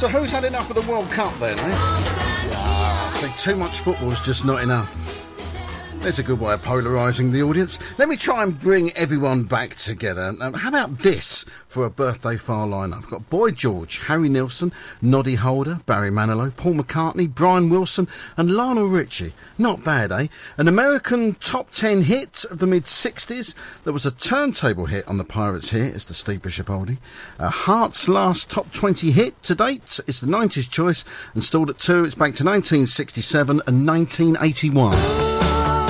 So who's had enough of the World Cup then, eh? See, too much football's just not enough. There's a good way of polarising the audience. Let me try and bring everyone back together. How about this for a birthday far lineup? We've got Boy George, Harry Nilsson, Noddy Holder, Barry Manilow, Paul McCartney, Brian Wilson and Lionel Richie. Not bad, eh? An American top 10 hit of the mid-60s. There was a turntable hit on the Pirates here. It's the Steve Bishop oldie. Heart's last top 20 hit to date is the 90s choice. And stalled at 2, it's back to 1967 and 1981.